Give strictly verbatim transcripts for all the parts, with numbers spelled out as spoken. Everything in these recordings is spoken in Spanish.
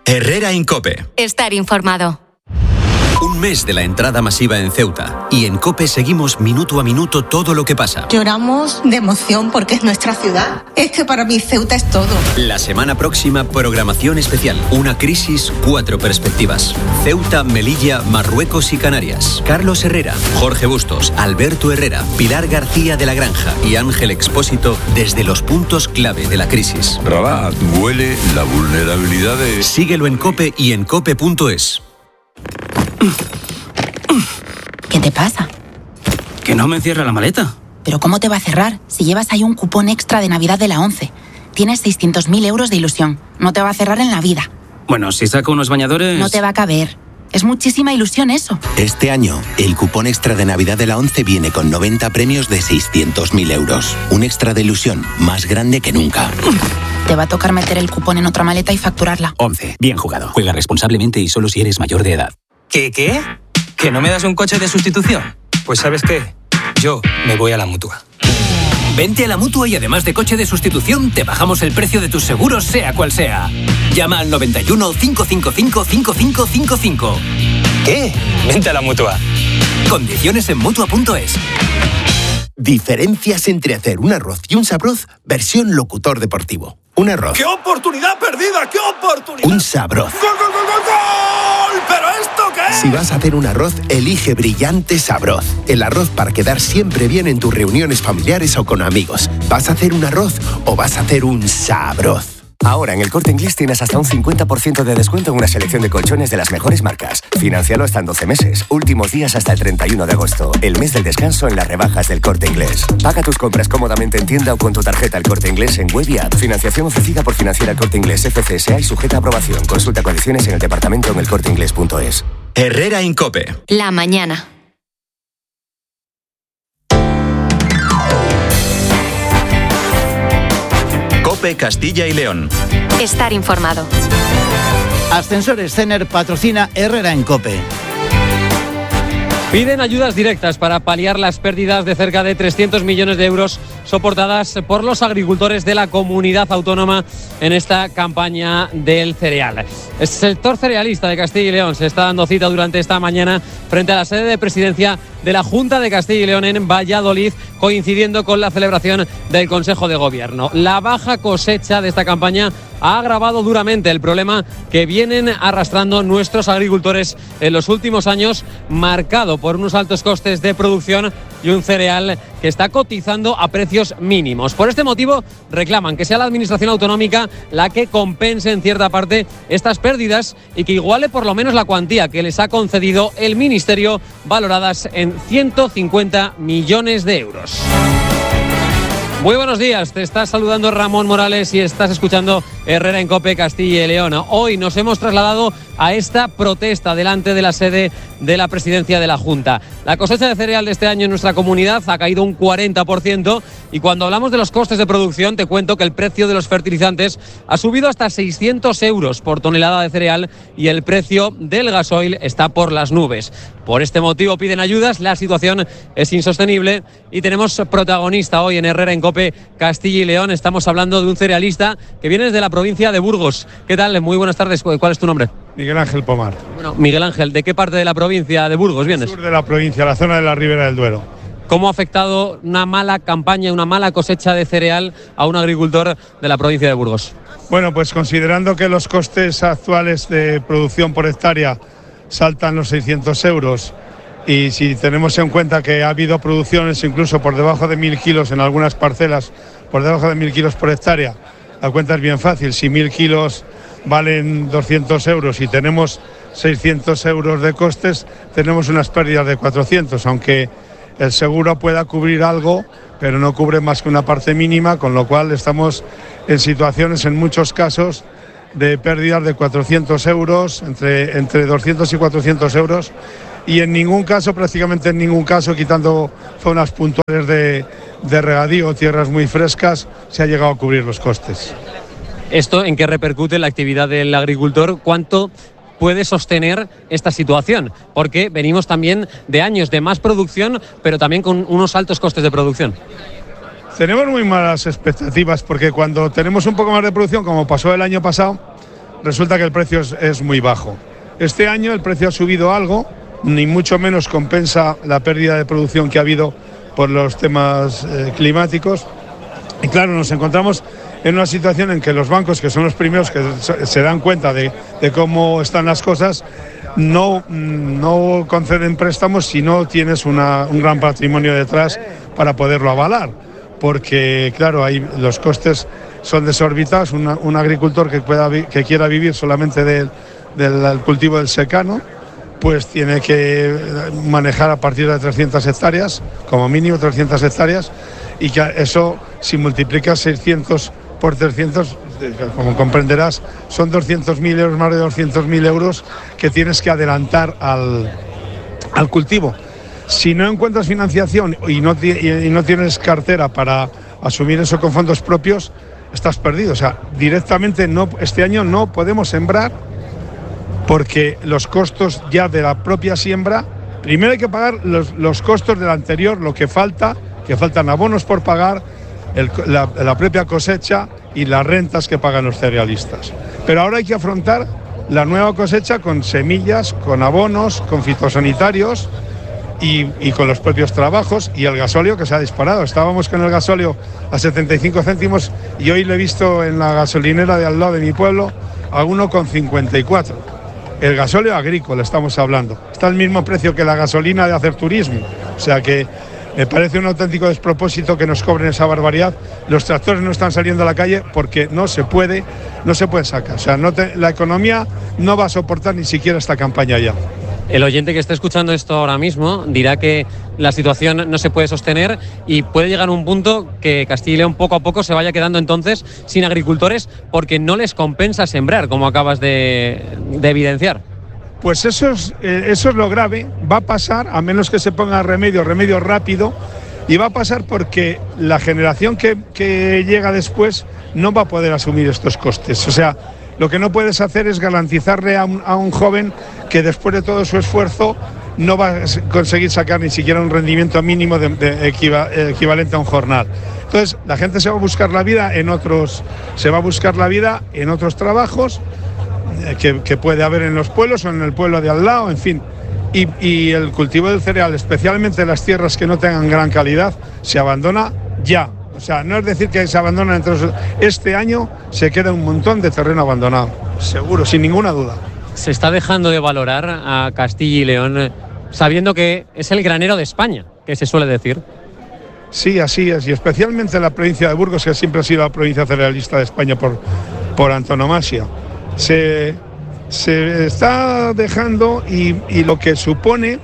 Herrera en COPE. Estar informado. Un mes de la entrada masiva en Ceuta y en COPE seguimos minuto a minuto todo lo que pasa. Lloramos de emoción porque es nuestra ciudad. Es que para mí Ceuta es todo. La semana próxima, programación especial. Una crisis, cuatro perspectivas. Ceuta, Melilla, Marruecos y Canarias. Carlos Herrera, Jorge Bustos, Alberto Herrera, Pilar García de la Granja y Ángel Expósito desde los puntos clave de la crisis. Rabat, huele la vulnerabilidad de... Síguelo en COPE y en cope punto es. ¿Qué te pasa? Que no me cierra la maleta. ¿Pero cómo te va a cerrar si llevas ahí un cupón extra de Navidad de la ONCE? Tienes seiscientos mil euros de ilusión. No te va a cerrar en la vida. Bueno, si saco unos bañadores... No te va a caber. Es muchísima ilusión eso. Este año, el cupón extra de Navidad de la ONCE viene con noventa premios de seiscientos mil euros. Un extra de ilusión más grande que nunca. Te va a tocar meter el cupón en otra maleta y facturarla. ONCE. Bien jugado. Juega responsablemente y solo si eres mayor de edad. ¿Qué, qué? ¿Que no me das un coche de sustitución? Pues ¿sabes qué? Yo me voy a la Mutua. Vente a la Mutua y además de coche de sustitución, te bajamos el precio de tus seguros, sea cual sea. Llama al noventa y uno, cinco cinco cinco, cinco cinco cinco cinco. ¿Qué? Vente a la Mutua. Condiciones en Mutua punto es. Diferencias entre hacer un arroz y un sabroz, versión locutor deportivo. Un arroz. ¡Qué oportunidad perdida! ¡Qué oportunidad! Un sabroz. ¡Gol, gol, gol, gol, gol! ¿Pero esto qué es? Si vas a hacer un arroz, elige Brillante Sabroz. El arroz para quedar siempre bien en tus reuniones familiares o con amigos. ¿Vas a hacer un arroz o vas a hacer un sabroz? Ahora en el Corte Inglés tienes hasta un cincuenta por ciento de descuento en una selección de colchones de las mejores marcas. Financialo hasta en doce meses. Últimos días hasta el treinta y uno de agosto. El mes del descanso en las rebajas del Corte Inglés. Paga tus compras cómodamente en tienda o con tu tarjeta El Corte Inglés en web y app. Financiación ofrecida por Financiera El Corte Inglés F C S A y sujeta a aprobación. Consulta condiciones en el departamento en el corte inglés punto es. Herrera en COPE. La mañana. COPE Castilla y León. Estar informado. Ascensores Cener patrocina Herrera en COPE. Piden ayudas directas para paliar las pérdidas de cerca de trescientos millones de euros soportadas por los agricultores de la comunidad autónoma en esta campaña del cereal. El sector cerealista de Castilla y León se está dando cita durante esta mañana frente a la sede de presidencia de la Junta de Castilla y León en Valladolid, coincidiendo con la celebración del Consejo de Gobierno. La baja cosecha de esta campaña ha agravado duramente el problema que vienen arrastrando nuestros agricultores en los últimos años, marcado por unos altos costes de producción y un cereal que está cotizando a precios mínimos. Por este motivo reclaman que sea la Administración autonómica la que compense en cierta parte estas pérdidas y que iguale por lo menos la cuantía que les ha concedido el Ministerio, valoradas en ciento cincuenta millones de euros. Muy buenos días, te está saludando Ramón Morales y estás escuchando Herrera en COPE Castilla y León. Hoy nos hemos trasladado a esta protesta delante de la sede de la presidencia de la Junta. La cosecha de cereal de este año en nuestra comunidad ha caído un cuarenta por ciento y cuando hablamos de los costes de producción te cuento que el precio de los fertilizantes ha subido hasta seiscientos euros por tonelada de cereal y el precio del gasoil está por las nubes. Por este motivo piden ayudas, la situación es insostenible y tenemos protagonista hoy en Herrera en COPE Castilla y León. Estamos hablando de un cerealista que viene desde la provincia de Burgos. ¿Qué tal? Muy buenas tardes. ¿Cuál es tu nombre? Miguel Ángel Pomar. Bueno, Miguel Ángel, ¿de qué parte de la provincia de Burgos vienes? Sur de la provincia, la zona de la Ribera del Duero. ¿Cómo ha afectado una mala campaña, una mala cosecha de cereal a un agricultor de la provincia de Burgos? Bueno, pues considerando que los costes actuales de producción por hectárea saltan los seiscientos euros y si tenemos en cuenta que ha habido producciones incluso por debajo de mil kilos en algunas parcelas, por debajo de mil kilos por hectárea, la cuenta es bien fácil. Si mil kilos valen doscientos euros y tenemos seiscientos euros de costes, tenemos unas pérdidas de cuatrocientos, aunque el seguro pueda cubrir algo, pero no cubre más que una parte mínima, con lo cual estamos en situaciones en muchos casos de pérdidas de cuatrocientos euros, entre, entre doscientos y cuatrocientos euros, y en ningún caso, prácticamente en ningún caso, quitando zonas puntuales de, de regadío, tierras muy frescas, se ha llegado a cubrir los costes. ¿Esto en qué repercute en la actividad del agricultor? ¿Cuánto puede sostener esta situación? Porque venimos también de años de más producción, pero también con unos altos costes de producción. Tenemos muy malas expectativas porque cuando tenemos un poco más de producción, como pasó el año pasado, resulta que el precio es, es muy bajo. Este año el precio ha subido algo, ni mucho menos compensa la pérdida de producción que ha habido por los temas eh, climáticos. Y claro, nos encontramos en una situación en que los bancos, que son los primeros que se dan cuenta de, de cómo están las cosas, no, no conceden préstamos si no tienes una, un gran patrimonio detrás para poderlo avalar. Porque, claro, ahí los costes son desorbitados. Una, un agricultor que, pueda, que quiera vivir solamente del, del cultivo del secano, pues tiene que manejar a partir de trescientas hectáreas, como mínimo trescientas hectáreas, y que eso, si multiplicas seiscientos por trescientos, como comprenderás, son doscientos mil euros, más de doscientos mil euros que tienes que adelantar al, al cultivo. Si no encuentras financiación y no, y no tienes cartera para asumir eso con fondos propios, estás perdido. O sea, directamente no, este año no podemos sembrar porque los costos ya de la propia siembra, primero hay que pagar los, los costos del anterior, lo que falta, que faltan abonos por pagar, el, la, la propia cosecha y las rentas que pagan los cerealistas. Pero ahora hay que afrontar la nueva cosecha con semillas, con abonos, con fitosanitarios y, y con los propios trabajos, y el gasóleo que se ha disparado. Estábamos con el gasóleo a setenta y cinco céntimos y hoy lo he visto en la gasolinera de al lado de mi pueblo a uno con cincuenta y cuatro. El gasóleo agrícola estamos hablando. Está al mismo precio que la gasolina de hacer turismo. O sea que me parece un auténtico despropósito que nos cobren esa barbaridad. Los tractores no están saliendo a la calle porque no se puede, no se puede sacar. O sea, no te, la economía no va a soportar ni siquiera esta campaña ya. El oyente que esté escuchando esto ahora mismo dirá que la situación no se puede sostener y puede llegar a un punto que Castilla y León poco a poco se vaya quedando entonces sin agricultores porque no les compensa sembrar, como acabas de, de evidenciar. Pues eso es, eh, eso es lo grave. Va a pasar, a menos que se ponga remedio, remedio rápido, y va a pasar porque la generación que, que llega después no va a poder asumir estos costes. O sea, lo que no puedes hacer es garantizarle a un, a un joven que después de todo su esfuerzo no va a conseguir sacar ni siquiera un rendimiento mínimo de, de equiva, equivalente a un jornal. Entonces, la gente se va a buscar la vida en otros, se va a buscar la vida en otros trabajos eh, que, que puede haber en los pueblos o en el pueblo de al lado, en fin. Y, y el cultivo del cereal, especialmente en las tierras que no tengan gran calidad, se abandona ya. O sea, no es decir que se abandonan entre los... Este año se queda un montón de terreno abandonado, seguro, sin ninguna duda. Se está dejando de valorar a Castilla y León, sabiendo que es el granero de España, que se suele decir. Sí, así es, y especialmente la provincia de Burgos, que siempre ha sido la provincia cerealista de España por, por antonomasia. Se, se está dejando y, y lo que supone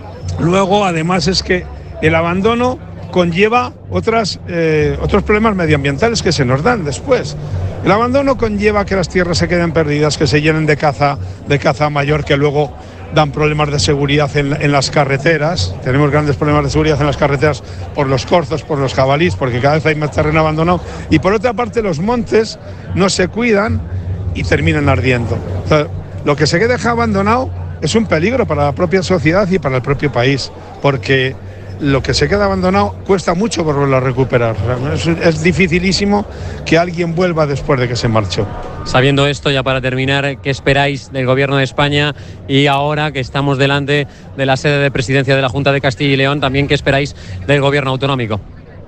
luego además es que el abandono conlleva otras, eh, otros problemas medioambientales que se nos dan después. El abandono conlleva que las tierras se queden perdidas, que se llenen de caza, de caza mayor, que luego dan problemas de seguridad en, en las carreteras. Tenemos grandes problemas de seguridad en las carreteras por los corzos, por los jabalíes, porque cada vez hay más terreno abandonado. Y por otra parte, los montes no se cuidan y terminan ardiendo. O sea, lo que se deja abandonado es un peligro para la propia sociedad y para el propio país, porque lo que se queda abandonado cuesta mucho volverlo a recuperar. O sea, es, es dificilísimo que alguien vuelva después de que se marchó. Sabiendo esto, ya para terminar, ¿qué esperáis del Gobierno de España? Y ahora que estamos delante de la sede de presidencia de la Junta de Castilla y León, también ¿qué esperáis del Gobierno autonómico?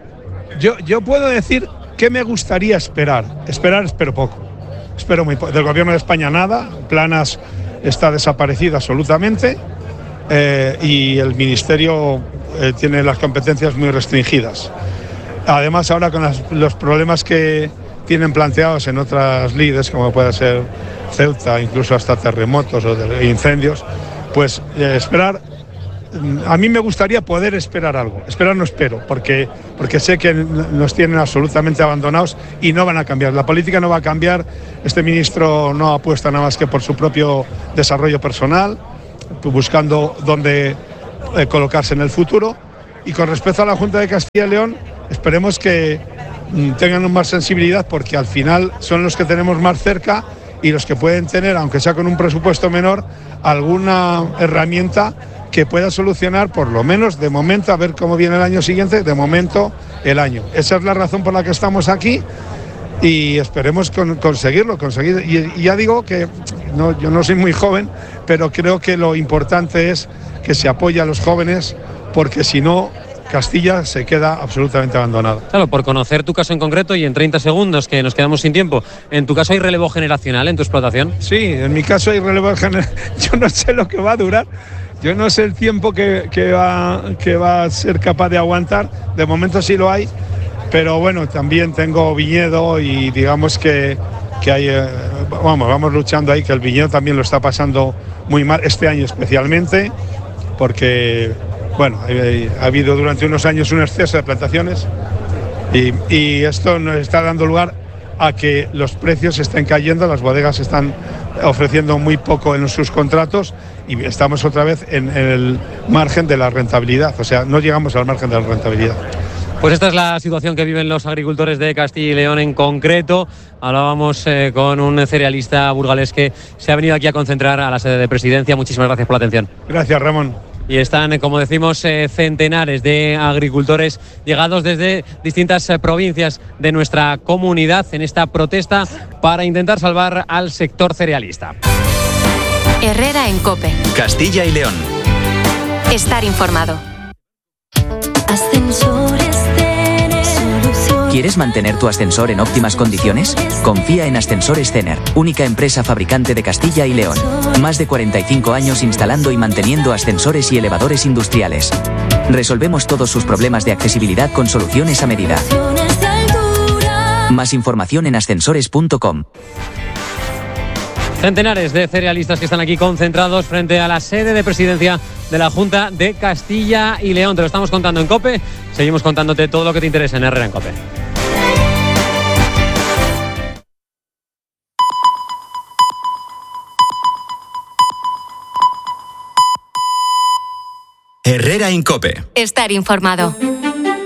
Yo, yo puedo decir que me gustaría esperar. Esperar espero poco. Espero muy poco. Del Gobierno de España nada. Planas está desaparecido absolutamente. Eh, y el Ministerio eh, tiene las competencias muy restringidas. Además, ahora con las, los problemas que tienen planteados en otras lides, como puede ser Ceuta, incluso hasta terremotos o de incendios, pues eh, esperar, a mí me gustaría poder esperar algo. Esperar no espero, porque, porque sé que nos tienen absolutamente abandonados y no van a cambiar. La política no va a cambiar. Este ministro no apuesta nada más que por su propio desarrollo personal, buscando dónde eh, colocarse en el futuro. Y con respecto a la Junta de Castilla y León, esperemos que mm, tengan más sensibilidad, porque al final son los que tenemos más cerca y los que pueden tener, aunque sea con un presupuesto menor, alguna herramienta que pueda solucionar, por lo menos de momento, a ver cómo viene el año siguiente, de momento el año. Esa es la razón por la que estamos aquí. y esperemos con, conseguirlo, conseguir. Y, y ya digo que no, yo no soy muy joven, pero creo que lo importante es que se apoye a los jóvenes, porque si no, Castilla se queda absolutamente abandonado. Claro, por conocer tu caso en concreto y en treinta segundos, que nos quedamos sin tiempo, ¿en tu caso hay relevo generacional en tu explotación? Sí, en mi caso hay relevo generacional. Yo no sé lo que va a durar, yo no sé el tiempo que, que, va, que va a ser capaz de aguantar, de momento sí lo hay, pero bueno, también tengo viñedo y digamos que, que hay, eh, vamos, vamos luchando ahí, que el viñedo también lo está pasando muy mal, este año especialmente, porque... Bueno, ha habido durante unos años un exceso de plantaciones y, y esto nos está dando lugar a que los precios estén cayendo, las bodegas están ofreciendo muy poco en sus contratos y estamos otra vez en, en el margen de la rentabilidad, o sea, no llegamos al margen de la rentabilidad. Pues esta es la situación que viven los agricultores de Castilla y León en concreto. Hablábamos eh, con un cerealista burgalés que se ha venido aquí a concentrar a la sede de Presidencia. Muchísimas gracias por la atención. Gracias, Ramón. Y están, como decimos, eh, centenares de agricultores llegados desde distintas eh, provincias de nuestra comunidad en esta protesta para intentar salvar al sector cerealista. Herrera en COPE. Castilla y León. Estar informado. Ascensores Cener. ¿Quieres mantener tu ascensor en óptimas condiciones? Confía en Ascensores Cener, única empresa fabricante de Castilla y León. Más de cuarenta y cinco años instalando y manteniendo ascensores y elevadores industriales. Resolvemos todos sus problemas de accesibilidad con soluciones a medida. Más información en ascensores punto com. Centenares de cerealistas que están aquí concentrados frente a la sede de Presidencia de la Junta de Castilla y León. Te lo estamos contando en COPE. Seguimos contándote todo lo que te interesa en Herrera en COPE. Herrera en COPE. Estar informado.